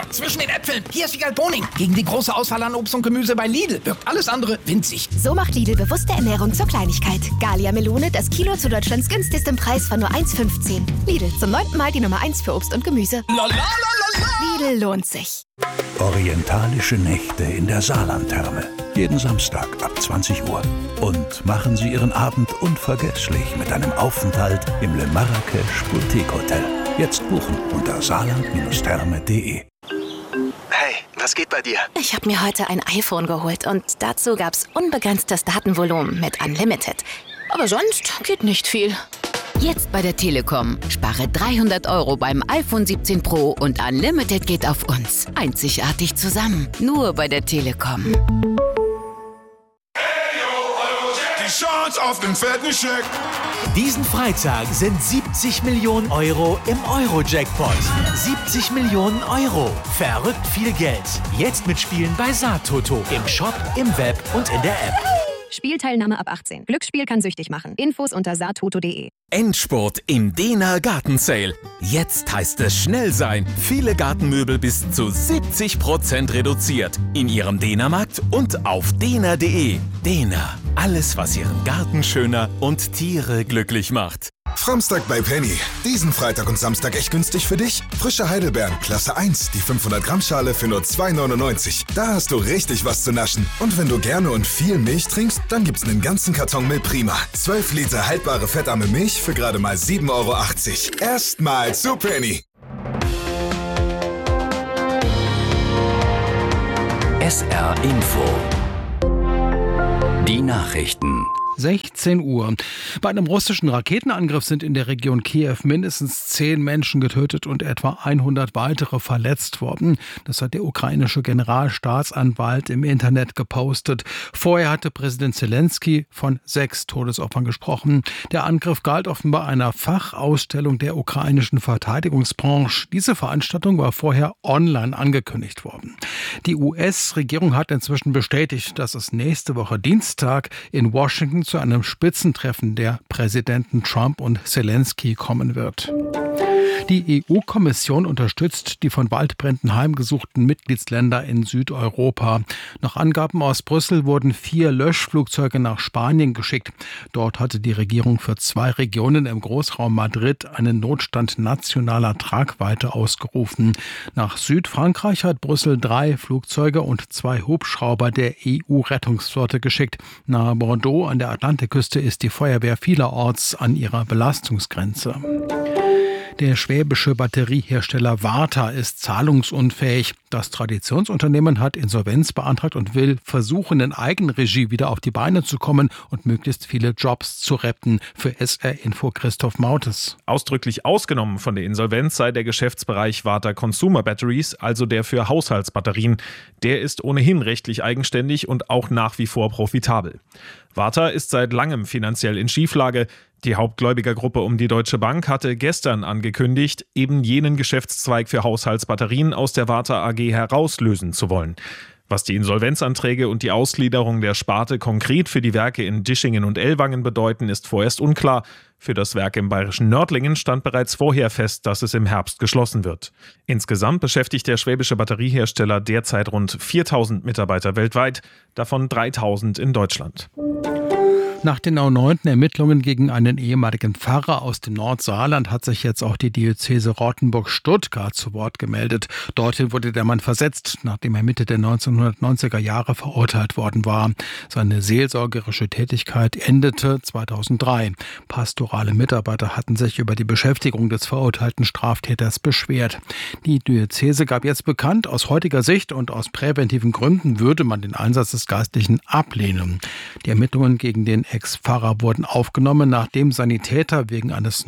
Supermarkt zwischen den Äpfeln. Hier ist Wiegald Boning. Gegen die große Auswahl an Obst und Gemüse bei Lidl wirkt alles andere winzig. So macht Lidl bewusste Ernährung zur Kleinigkeit. Gallia Melone, das Kilo zu Deutschlands günstigstem Preis von nur 1,15. Lidl, zum 9. Mal die Nummer 1 für Obst und Gemüse. Lidl lohnt sich. Orientalische Nächte in der Saarlandtherme. Jeden Samstag ab 20 Uhr. Und machen Sie Ihren Abend unvergesslich mit einem Aufenthalt im Le Marrakech Boutique Hotel. Jetzt buchen unter saarland-therme.de. Hey, was geht bei dir? Ich habe mir heute ein iPhone geholt und dazu gab's unbegrenztes Datenvolumen mit Unlimited. Aber sonst geht nicht viel. Jetzt bei der Telekom. Spare 300 € beim iPhone 17 Pro und Unlimited geht auf uns. Einzigartig zusammen. Nur bei der Telekom. Die Chance auf den fetten Scheck. Diesen Freitag sind 70 Millionen € im Euro-Jackpot. 70 Millionen €. Verrückt viel Geld. Jetzt mitspielen bei Saartoto. Im Shop, im Web und in der App. Spielteilnahme ab 18. Glücksspiel kann süchtig machen. Infos unter saartoto.de. Endspurt im Dena Garten Sale. Jetzt heißt es schnell sein. Viele Gartenmöbel bis zu 70% reduziert. In Ihrem Dena-Markt und auf dena.de. Dena. Alles, was Ihren Garten schöner und Tiere glücklich macht. Framstag bei Penny. Diesen Freitag und Samstag echt günstig für dich? Frische Heidelbeeren, Klasse 1, die 500-Gramm-Schale für nur 2,99. Da hast du richtig was zu naschen. Und wenn du gerne und viel Milch trinkst, dann gibt's einen ganzen Karton Milch Prima. 12 Liter haltbare fettarme Milch für gerade mal 7,80 €. Erstmal zu Penny. SR Info. Die Nachrichten. 16 Uhr. Bei einem russischen Raketenangriff sind in der Region Kiew mindestens 10 Menschen getötet und etwa 100 weitere verletzt worden. Das hat der ukrainische Generalstaatsanwalt im Internet gepostet. Vorher hatte Präsident Zelensky von 6 Todesopfern gesprochen. Der Angriff galt offenbar einer Fachausstellung der ukrainischen Verteidigungsbranche. Diese Veranstaltung war vorher online angekündigt worden. Die US-Regierung hat inzwischen bestätigt, dass es nächste Woche Dienstag in Washington zu einem Spitzentreffen der Präsidenten Trump und Zelensky kommen wird. Die EU-Kommission unterstützt die von Waldbränden heimgesuchten Mitgliedsländer in Südeuropa. Nach Angaben aus Brüssel wurden 4 Löschflugzeuge nach Spanien geschickt. Dort hatte die Regierung für 2 Regionen im Großraum Madrid einen Notstand nationaler Tragweite ausgerufen. Nach Südfrankreich hat Brüssel 3 Flugzeuge und 2 Hubschrauber der EU-Rettungsflotte geschickt. Nahe Bordeaux an der Atlantikküste ist die Feuerwehr vielerorts an ihrer Belastungsgrenze. Der schwäbische Batteriehersteller Varta ist zahlungsunfähig. Das Traditionsunternehmen hat Insolvenz beantragt und will versuchen, in Eigenregie wieder auf die Beine zu kommen und möglichst viele Jobs zu retten. Für SR Info Christoph Mautes. Ausdrücklich ausgenommen von der Insolvenz sei der Geschäftsbereich Varta Consumer Batteries, also der für Haushaltsbatterien. Der ist ohnehin rechtlich eigenständig und auch nach wie vor profitabel. Varta ist seit langem finanziell in Schieflage. Die Hauptgläubigergruppe um die Deutsche Bank hatte gestern angekündigt, eben jenen Geschäftszweig für Haushaltsbatterien aus der Varta AG herauslösen zu wollen. Was die Insolvenzanträge und die Ausgliederung der Sparte konkret für die Werke in Dischingen und Ellwangen bedeuten, ist vorerst unklar. Für das Werk im bayerischen Nördlingen stand bereits vorher fest, dass es im Herbst geschlossen wird. Insgesamt beschäftigt der schwäbische Batteriehersteller derzeit rund 4.000 Mitarbeiter weltweit, davon 3.000 in Deutschland. Nach den erneuten Ermittlungen gegen einen ehemaligen Pfarrer aus dem Nordsaarland hat sich jetzt auch die Diözese Rottenburg-Stuttgart zu Wort gemeldet. Dorthin wurde der Mann versetzt, nachdem er Mitte der 1990er Jahre verurteilt worden war. Seine seelsorgerische Tätigkeit endete 2003. Pastorale Mitarbeiter hatten sich über die Beschäftigung des verurteilten Straftäters beschwert. Die Diözese gab jetzt bekannt, aus heutiger Sicht und aus präventiven Gründen würde man den Einsatz des Geistlichen ablehnen. Die Ermittlungen gegen den Ex-Pfarrer wurden aufgenommen, nachdem Sanitäter wegen eines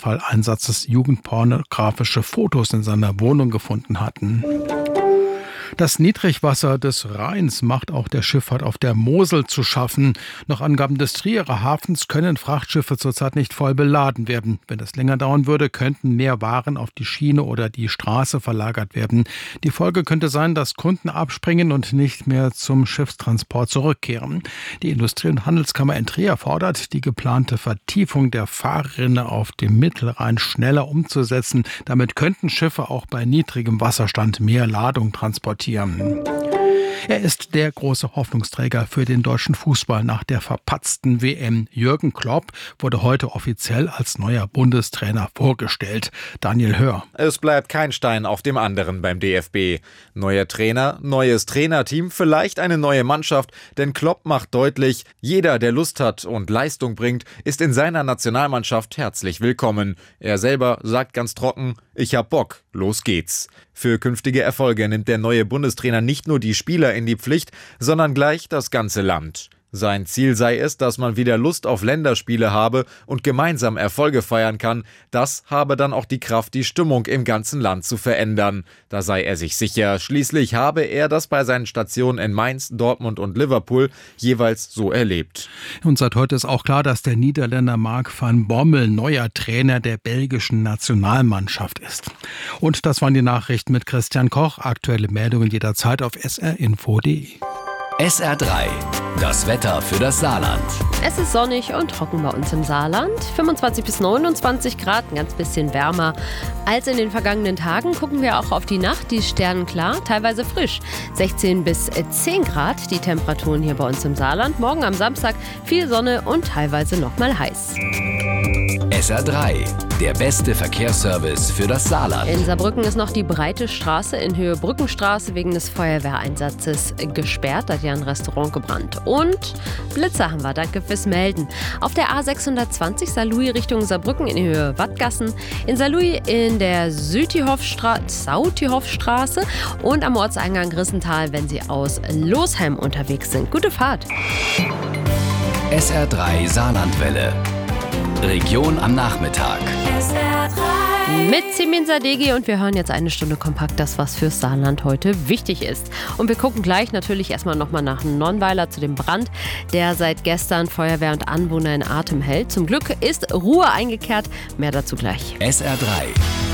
Notfalleinsatzes jugendpornografische Fotos in seiner Wohnung gefunden hatten. Das Niedrigwasser des Rheins macht auch der Schifffahrt auf der Mosel zu schaffen. Nach Angaben des Trierer Hafens können Frachtschiffe zurzeit nicht voll beladen werden. Wenn das länger dauern würde, könnten mehr Waren auf die Schiene oder die Straße verlagert werden. Die Folge könnte sein, dass Kunden abspringen und nicht mehr zum Schiffstransport zurückkehren. Die Industrie- und Handelskammer in Trier fordert, die geplante Vertiefung der Fahrrinne auf dem Mittelrhein schneller umzusetzen. Damit könnten Schiffe auch bei niedrigem Wasserstand mehr Ladung transportieren. Er ist der große Hoffnungsträger für den deutschen Fußball nach der verpatzten WM. Jürgen Klopp wurde heute offiziell als neuer Bundestrainer vorgestellt. Daniel Hör. Es bleibt kein Stein auf dem anderen beim DFB. Neuer Trainer, neues Trainerteam, vielleicht eine neue Mannschaft, denn Klopp macht deutlich, jeder, der Lust hat und Leistung bringt, ist in seiner Nationalmannschaft herzlich willkommen. Er selber sagt ganz trocken, ich hab Bock, los geht's. Für künftige Erfolge nimmt der neue Bundestrainer nicht nur die Spieler in die Pflicht, sondern gleich das ganze Land. Sein Ziel sei es, dass man wieder Lust auf Länderspiele habe und gemeinsam Erfolge feiern kann. Das habe dann auch die Kraft, die Stimmung im ganzen Land zu verändern. Da sei er sich sicher. Schließlich habe er das bei seinen Stationen in Mainz, Dortmund und Liverpool jeweils so erlebt. Und seit heute ist auch klar, dass der Niederländer Mark van Bommel neuer Trainer der belgischen Nationalmannschaft ist. Und das waren die Nachrichten mit Christian Koch. Aktuelle Meldungen jederzeit auf srinfo.de. SR3, das Wetter für das Saarland. Es ist sonnig und trocken bei uns im Saarland. 25 bis 29 Grad, ein ganz bisschen wärmer als in den vergangenen Tagen. Gucken wir auch auf die Nacht, die ist sternenklar, teilweise frisch. 16 bis 10 Grad die Temperaturen hier bei uns im Saarland. Morgen am Samstag viel Sonne und teilweise noch mal heiß. SR3, der beste Verkehrsservice für das Saarland. In Saarbrücken ist noch die breite Straße in Höhe Brückenstraße wegen des Feuerwehreinsatzes gesperrt. Da hat ja ein Restaurant gebrannt. Und Blitzer haben wir, danke fürs Melden. Auf der A620 Saarlouis Richtung Saarbrücken in Höhe Wattgassen. In Saarlouis in der Sautihofstraße und am Ortseingang Rissental, wenn Sie aus Losheim unterwegs sind. Gute Fahrt. SR3 Saarlandwelle. Region am Nachmittag. Mit Simin Sadeghi und wir hören jetzt eine Stunde kompakt das, was fürs Saarland heute wichtig ist. Und wir gucken gleich natürlich erstmal nochmal nach Nonnweiler zu dem Brand, der seit gestern Feuerwehr und Anwohner in Atem hält. Zum Glück ist Ruhe eingekehrt. Mehr dazu gleich. SR3.